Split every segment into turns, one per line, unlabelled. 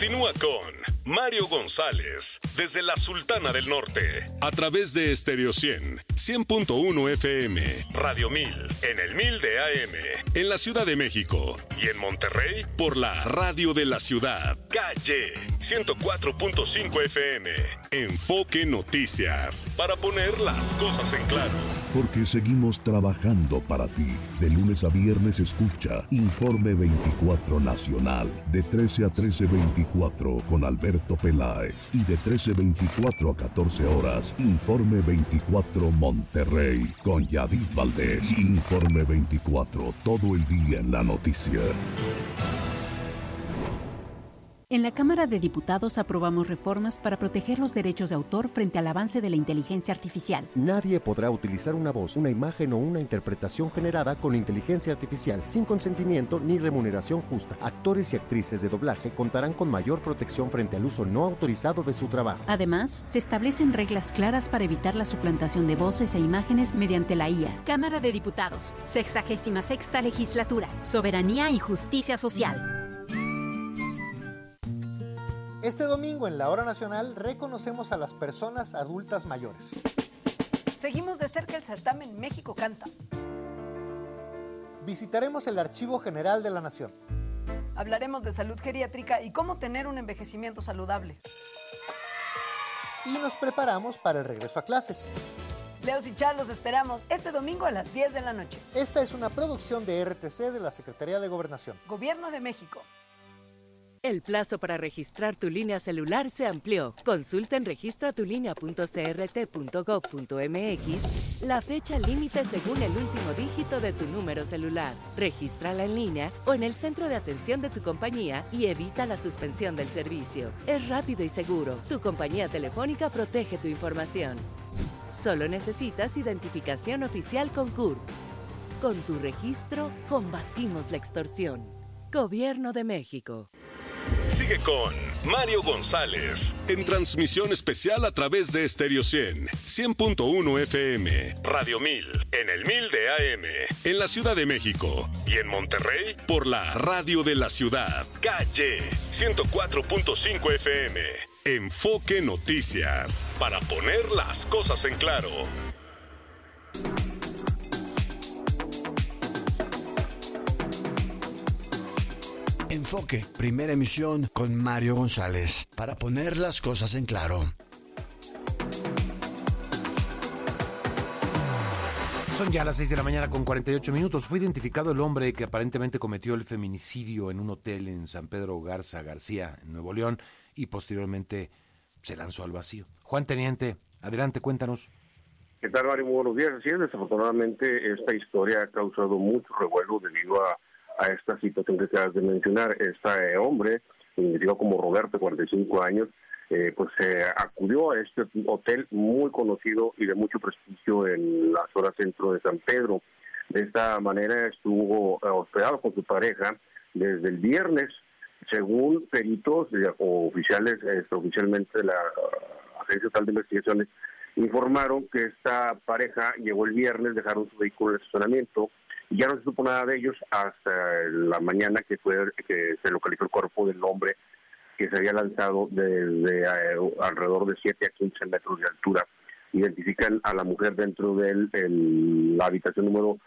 Continúa con Mario González desde la Sultana del Norte a través de Estéreo 100.1 FM, Radio 1000 en el 1000 de AM en la Ciudad de México y en Monterrey por la Radio de la Ciudad, Calle 104.5 FM. Enfoque Noticias para poner las cosas en claro.
Porque seguimos trabajando para ti. De lunes a viernes escucha Informe 24 Nacional de 13 a 13:24 con Alberto Peláez y de 13:24 a 14 horas Informe 24 Monterrey con Yadid Valdés. Informe 24, todo el día en la noticia.
En la Cámara de Diputados aprobamos reformas para proteger los derechos de autor frente al avance de la inteligencia artificial.
Nadie podrá utilizar una voz, una imagen o una interpretación generada con inteligencia artificial sin consentimiento ni remuneración justa. Actores y actrices de doblaje contarán con mayor protección frente al uso no autorizado de su trabajo.
Además, se establecen reglas claras para evitar la suplantación de voces e imágenes mediante la IA. Cámara de Diputados, 66ª Legislatura, Soberanía y Justicia Social.
Este domingo en la Hora Nacional reconocemos a las personas adultas mayores.
Seguimos de cerca el certamen México Canta.
Visitaremos el Archivo General de la Nación.
Hablaremos de salud geriátrica y cómo tener un envejecimiento saludable.
Y nos preparamos para el regreso a clases.
Leos y Char los esperamos este domingo a las 10 de la noche.
Esta es una producción de RTC de la Secretaría de Gobernación.
Gobierno de México.
El plazo para registrar tu línea celular se amplió. Consulta en registratulínea.crt.gov.mx la fecha límite según el último dígito de tu número celular. Regístrala en línea o en el centro de atención de tu compañía y evita la suspensión del servicio. Es rápido y seguro. Tu compañía telefónica protege tu información. Solo necesitas identificación oficial con CURP. Con tu registro, combatimos la extorsión. Gobierno de México.
Sigue con Mario González en transmisión especial a través de Estéreo 100.1 FM, Radio 1000 en el 1000 de AM en la Ciudad de México y en Monterrey por la Radio de la Ciudad, Calle 104.5 FM. Enfoque Noticias para poner las cosas en claro.
Enfoque, primera emisión con Mario González, para poner las cosas en claro.
Son ya las 6 de la mañana con 48 minutos. Fue identificado el hombre que aparentemente cometió el feminicidio en un hotel en San Pedro Garza García, en Nuevo León, y posteriormente se lanzó al vacío. Juan Teniente, adelante, cuéntanos.
¿Qué tal, Mario? Muy buenos días. Así es, desafortunadamente esta historia ha causado mucho revuelo debido a esta situación que acabas de mencionar. Este hombre, identificado como Roberto, 45 años, pues acudió a este hotel muy conocido y de mucho prestigio en la zona centro de San Pedro. De esta manera estuvo hospedado con su pareja desde el viernes, según peritos o oficiales, oficialmente de la Agencia Estatal de Investigaciones, informaron que esta pareja llegó el viernes, dejaron su vehículo en el estacionamiento. Ya no se supo nada de ellos hasta la mañana que se localizó el cuerpo del hombre que se había lanzado desde alrededor de 7 a 15 metros de altura. Identifican a la mujer dentro de la habitación número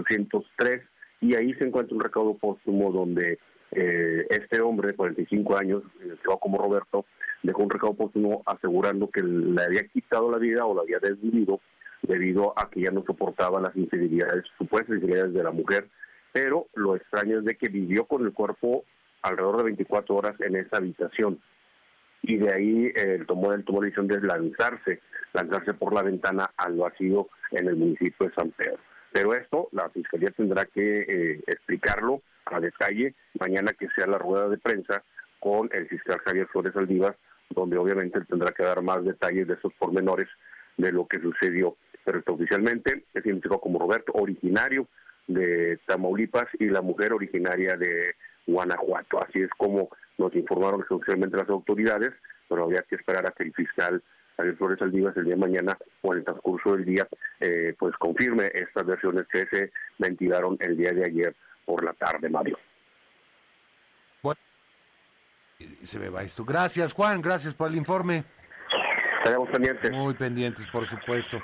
803 y ahí se encuentra un recaudo póstumo donde este hombre de 45 años, identificado como Roberto, dejó un recaudo póstumo asegurando que le había quitado la vida o la había desvivido debido a que ya no soportaba las supuestas infidelidades de la mujer, pero lo extraño es de que vivió con el cuerpo alrededor de 24 horas en esa habitación, y de ahí tomó la decisión de lanzarse por la ventana al vacío en el municipio de San Pedro. Pero esto la Fiscalía tendrá que explicarlo a detalle mañana que sea la rueda de prensa con el fiscal Javier Flores Aldívar, donde obviamente tendrá que dar más detalles de esos pormenores de lo que sucedió. Pero oficialmente es identificado como Roberto, originario de Tamaulipas, y la mujer originaria de Guanajuato. Así es como nos informaron oficialmente las autoridades, pero habría que esperar a que el fiscal Javier Flores Aldívar el día de mañana o en el transcurso del día pues confirme estas versiones que se ventilaron el día de ayer por la tarde, Mario.
Se me va esto. Gracias, Juan, gracias por el informe.
Estaremos pendientes.
Muy pendientes, por supuesto.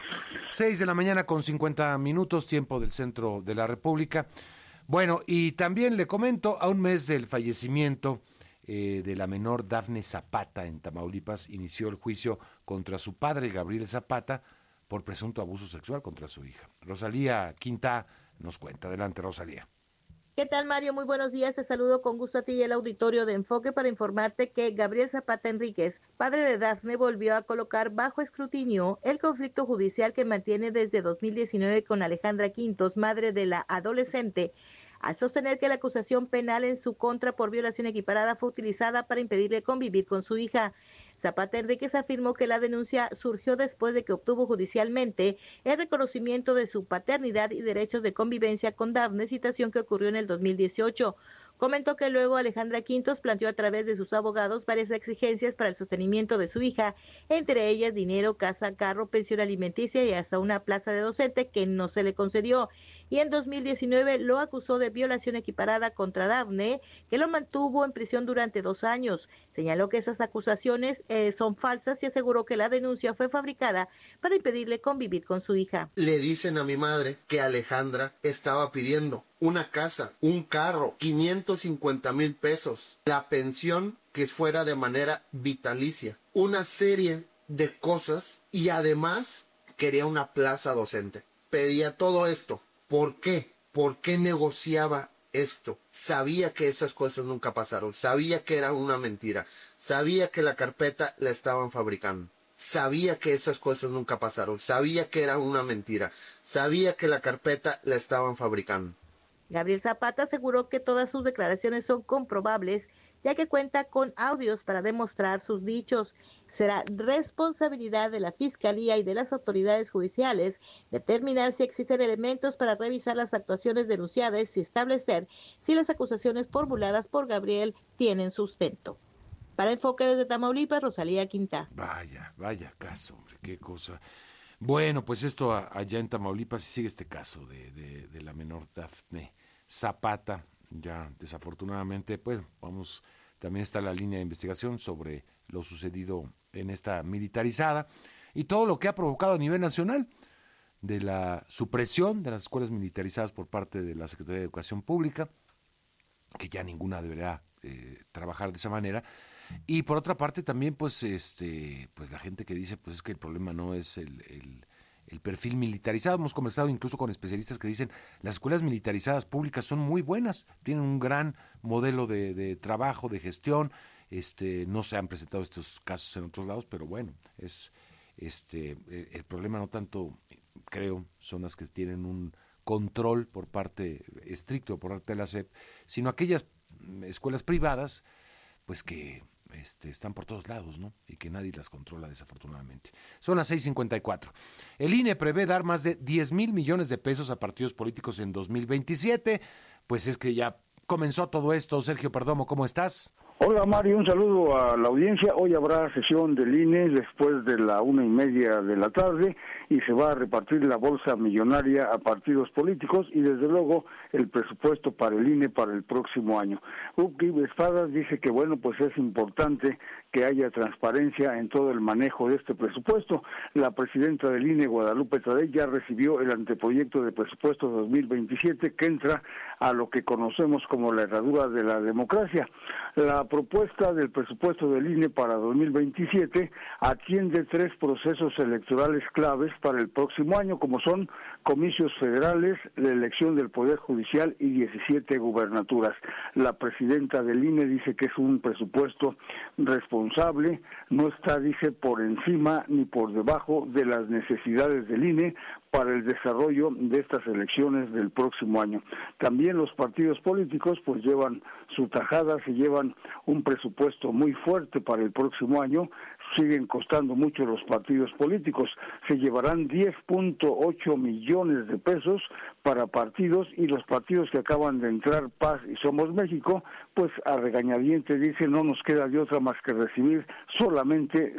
6:50 a.m, tiempo del centro de la República. Bueno, y también le comento, a un mes del fallecimiento de la menor Dafne Zapata en Tamaulipas, inició el juicio contra su padre, Gabriel Zapata, por presunto abuso sexual contra su hija. Rosalía Quintá nos cuenta. Adelante, Rosalía.
¿Qué tal, Mario? Muy buenos días. Te saludo con gusto a ti y el auditorio de Enfoque para informarte que Gabriel Zapata Enríquez, padre de Dafne, volvió a colocar bajo escrutinio el conflicto judicial que mantiene desde 2019 con Alejandra Quintos, madre de la adolescente, al sostener que la acusación penal en su contra por violación equiparada fue utilizada para impedirle convivir con su hija. Zapata Enríquez afirmó que la denuncia surgió después de que obtuvo judicialmente el reconocimiento de su paternidad y derechos de convivencia con Dafne, situación que ocurrió en el 2018. Comentó que luego Alejandra Quintos planteó a través de sus abogados varias exigencias para el sostenimiento de su hija, entre ellas dinero, casa, carro, pensión alimenticia y hasta una plaza de docente que no se le concedió. Y en 2019 lo acusó de violación equiparada contra Dafne, que lo mantuvo en prisión durante 2 años. Señaló que esas acusaciones son falsas y aseguró que la denuncia fue fabricada para impedirle convivir con su hija.
Le dicen a mi madre que Alejandra estaba pidiendo una casa, un carro, 550,000 pesos, la pensión que fuera de manera vitalicia, una serie de cosas y además quería una plaza docente. Pedía todo esto. ¿Por qué? ¿Por qué negociaba esto? Sabía que esas cosas nunca pasaron, sabía que era una mentira, sabía que la carpeta la estaban fabricando, sabía que esas cosas nunca pasaron, sabía que era una mentira, sabía que la carpeta la estaban fabricando.
Gabriel Zapata aseguró que todas sus declaraciones son comprobables, ya que cuenta con audios para demostrar sus dichos. Será responsabilidad de la Fiscalía y de las autoridades judiciales determinar si existen elementos para revisar las actuaciones denunciadas y establecer si las acusaciones formuladas por Gabriel tienen sustento. Para Enfoque desde Tamaulipas, Rosalía Quintá.
Vaya caso, hombre, qué cosa. Bueno, pues esto allá en Tamaulipas sigue este caso de la menor Dafne Zapata. Ya desafortunadamente, pues vamos, también está la línea de investigación sobre lo sucedido en esta militarizada y todo lo que ha provocado a nivel nacional de la supresión de las escuelas militarizadas por parte de la Secretaría de Educación Pública, que ya ninguna deberá trabajar de esa manera. Y por otra parte también pues la gente que dice pues es que el problema no es el perfil militarizado. Hemos conversado incluso con especialistas que dicen las escuelas militarizadas públicas son muy buenas, tienen un gran modelo de trabajo, de gestión. No se han presentado estos casos en otros lados, pero bueno, es el problema no tanto, creo, son las que tienen un control por parte estricto por parte de la SEP, sino aquellas escuelas privadas pues que están por todos lados, ¿no? Y que nadie las controla, desafortunadamente. Son las 6:54. El INE prevé dar más de 10,000 millones de pesos a partidos políticos en 2027. Pues es que ya comenzó todo esto. Sergio Perdomo, ¿cómo estás?
Hola Mario, un saludo a la audiencia. Hoy habrá sesión del INE después de la 1:30 de la tarde y se va a repartir la bolsa millonaria a partidos políticos y desde luego el presupuesto para el INE para el próximo año. Uki Espadas dice que bueno, pues es importante que haya transparencia en todo el manejo de este presupuesto. La presidenta del INE, Guadalupe Tadei, ya recibió el anteproyecto de presupuesto 2027 que entra a lo que conocemos como la herradura de la democracia. La propuesta del presupuesto del INE para 2027 atiende 3 procesos electorales claves para el próximo año, como son comicios federales, la elección del Poder Judicial y 17 gubernaturas. La presidenta del INE dice que es un presupuesto responsable, no está, dice, por encima ni por debajo de las necesidades del INE para el desarrollo de estas elecciones del próximo año. También los partidos políticos pues llevan su tajada, se llevan un presupuesto muy fuerte para el próximo año, siguen costando mucho los partidos políticos. Se llevarán 10.8 millones de pesos para partidos, y los partidos que acaban de entrar, Paz y Somos México, pues a regañadientes dicen no nos queda de otra más que recibir solamente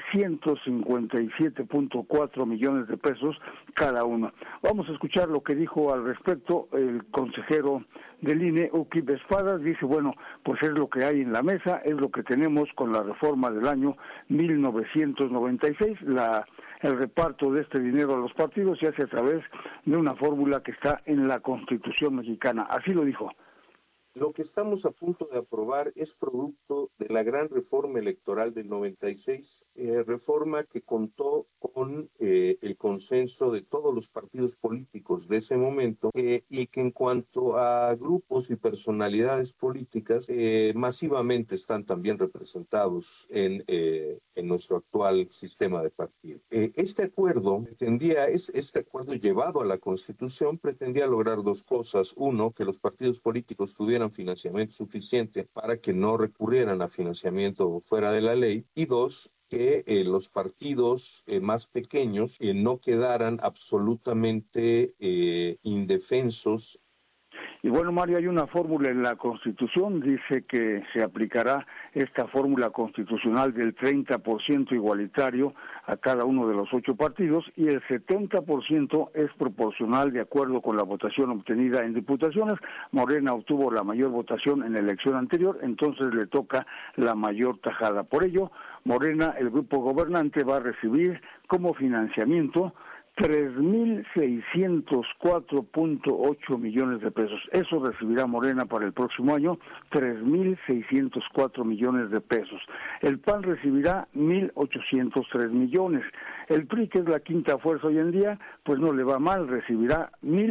157.4 millones de pesos cada uno. Vamos a escuchar lo que dijo al respecto el consejero del INE, Ukip Espadas. Dice, bueno, pues es lo que hay en la mesa, es lo que tenemos con la reforma del año 1996, el reparto de este dinero a los partidos se hace a través de una fórmula que está en la Constitución mexicana. Así lo dijo.
Lo que estamos a punto de aprobar es producto de la gran reforma electoral del 96, reforma que contó con el consenso de todos los partidos políticos de ese momento, y que en cuanto a grupos y personalidades políticas, masivamente están también representados en nuestro actual sistema de partidos. Este acuerdo llevado a la Constitución pretendía lograr dos cosas. Uno, que los partidos políticos tuvieran financiamiento suficiente para que no recurrieran a financiamiento fuera de la ley, y dos, que los partidos más pequeños no quedaran absolutamente indefensos.
Y bueno, Mario, hay una fórmula en la Constitución, dice que se aplicará esta fórmula constitucional del 30% igualitario a cada uno de los 8 partidos, y el 70% es proporcional de acuerdo con la votación obtenida en diputaciones. Morena obtuvo la mayor votación en la elección anterior, entonces le toca la mayor tajada. Por ello, Morena, el grupo gobernante, va a recibir como financiamiento 3.604.8 millones de pesos. Eso recibirá Morena para el próximo año, 3.604 millones de pesos. El PAN recibirá 1.803 millones. El PRI, que es la quinta fuerza hoy en día, pues no le va mal, recibirá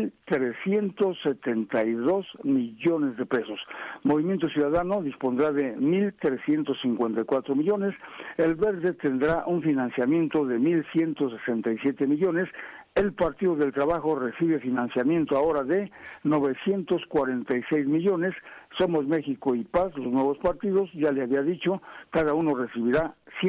1.372 millones de pesos. Movimiento Ciudadano dispondrá de 1.354 millones. El Verde tendrá un financiamiento de 1.167 millones. El Partido del Trabajo recibe financiamiento ahora de 946 millones. Somos México y Paz, los nuevos partidos, ya le había dicho, cada uno recibirá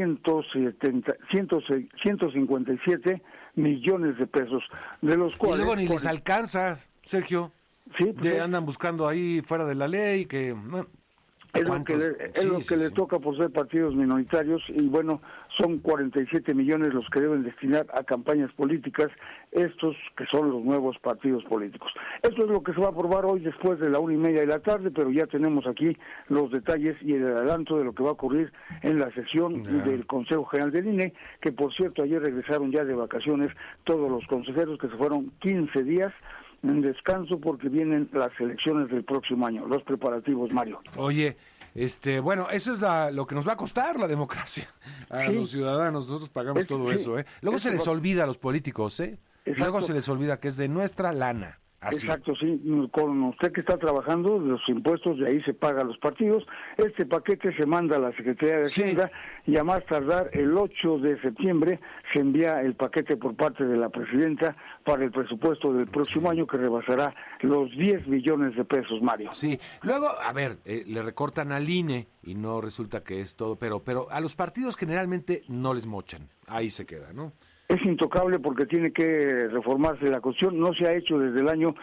157 millones de pesos, de los cuales...
Y luego ni les alcanza, Sergio.
Sí, pues
andan buscando ahí fuera de la ley que...
Es lo que les toca por ser partidos minoritarios, y bueno, son 47 millones los que deben destinar a campañas políticas, estos que son los nuevos partidos políticos. Esto es lo que se va a aprobar hoy después de la 1:30 de la tarde, pero ya tenemos aquí los detalles y el adelanto de lo que va a ocurrir en la sesión del Consejo General del INE, que por cierto ayer regresaron ya de vacaciones todos los consejeros, que se fueron 15 días en descanso porque vienen las elecciones del próximo año, los preparativos, Mario.
Oye, bueno, eso es lo que nos va a costar la democracia a los ciudadanos. Nosotros pagamos todo eso, ¿eh? Luego se les olvida a los políticos, ¿eh? Exacto. Luego se les olvida que es de nuestra lana. Así.
Exacto, sí. Con usted que está trabajando, los impuestos de ahí se pagan los partidos. Este paquete se manda a la Secretaría de Hacienda y a más tardar el 8 de septiembre se envía el paquete por parte de la presidenta para el presupuesto del próximo año, que rebasará los 10 millones de pesos, Mario.
Sí, luego, a ver, le recortan al INE y no resulta que es todo, pero a los partidos generalmente no les mochan. Ahí se queda, ¿no?
Es intocable porque tiene que reformarse la Constitución, no se ha hecho desde el año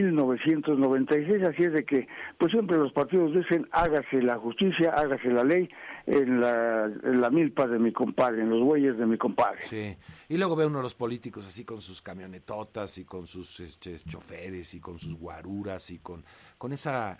1996, así es de que pues siempre los partidos dicen hágase la justicia, hágase la ley en la milpa de mi compadre, en los bueyes de mi compadre.
Sí, y luego ve uno a los políticos así con sus camionetotas y con sus choferes y con sus guaruras y con esa,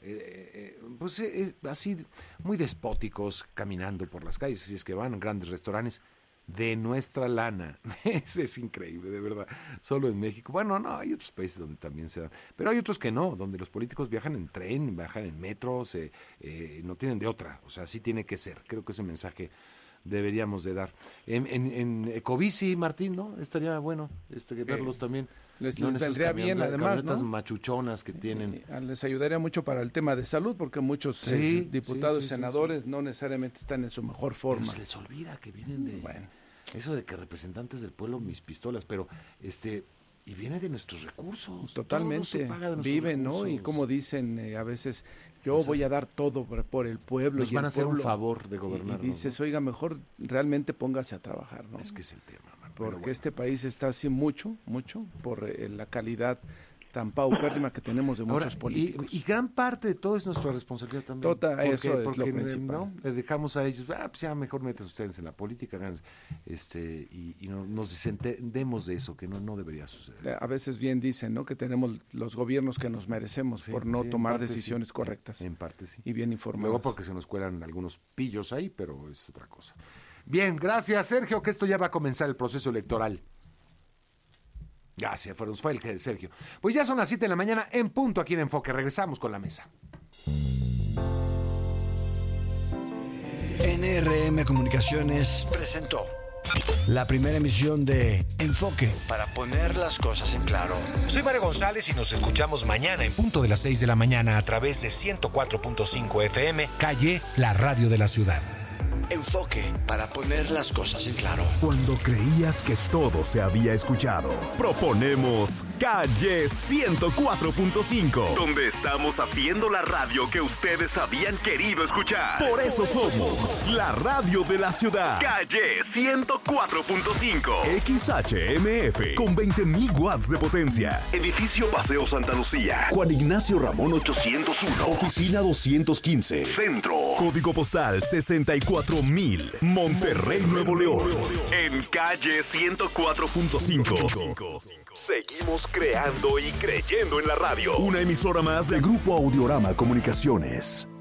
así muy despóticos caminando por las calles, así es que van a grandes restaurantes. De nuestra lana. Eso es increíble, de verdad. Solo en México. Bueno, no, hay otros países donde también se da. Pero hay otros que no, donde los políticos viajan en tren, viajan en metro, no tienen de otra. O sea, así tiene que ser. Creo que ese mensaje deberíamos de dar. En Ecobici, Martín, ¿no? Estaría bueno verlos también.
Les vendría bien, además, ¿no?
Machuchonas que tienen.
Les ayudaría mucho para el tema de salud, porque muchos diputados y senadores no necesariamente están en su mejor forma.
Pero se les olvida que vienen de... Bueno. Eso de que representantes del pueblo, mis pistolas, pero y viene de nuestros recursos.
Totalmente, viven, ¿no? Y como dicen a veces yo voy a dar todo por el pueblo.
Nos
y
van
el
a hacer
pueblo,
un favor de gobernar.
Y dices, oiga, mejor realmente póngase a trabajar, ¿no?
Es que es el tema, man.
Porque
bueno.
este país está así mucho por la calidad tan paupérrima que tenemos de muchos políticos.
Y gran parte de todo es nuestra responsabilidad también.
Eso es lo principal.
¿no? Le dejamos a ellos, pues ya mejor meten ustedes en la política, y no, nos desentendemos de eso, que no debería suceder.
A veces bien dicen, ¿no? Que tenemos los gobiernos que nos merecemos por no tomar decisiones correctas.
En parte sí.
Y bien informados.
Luego porque se nos cuelan algunos pillos ahí, pero es otra cosa. Bien, gracias Sergio, que esto ya va a comenzar el proceso electoral. Gracias, nos fue el Sergio. Pues ya son las 7 de la mañana en punto aquí en Enfoque. Regresamos con la mesa.
NRM Comunicaciones presentó la primera emisión de Enfoque para poner las cosas en claro.
Soy Mario González y nos escuchamos mañana en punto de las 6 de la mañana a través de 104.5 FM, Calle, la radio de la ciudad.
Enfoque para poner las cosas en claro.
Cuando creías que todo se había escuchado, proponemos Calle 104.5, donde estamos haciendo la radio que ustedes habían querido escuchar. Por eso somos la radio de la ciudad. Calle 104.5. XHMF con 20,000 watts de potencia. Edificio Paseo Santa Lucía. Juan Ignacio Ramón 801. Oficina 215. Centro. Código postal 64,000. Monterrey, Nuevo León. En Calle 104.5. Seguimos creando y creyendo en la radio. Una emisora más del Grupo Audiorama Comunicaciones.